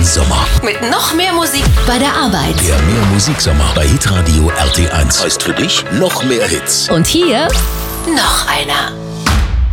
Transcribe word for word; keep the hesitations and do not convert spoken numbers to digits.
Sommer. Mit noch mehr Musik bei der Arbeit. Der Mehr Musiksommer bei Hitradio R T eins. Heißt für dich noch mehr Hits. Und hier noch einer.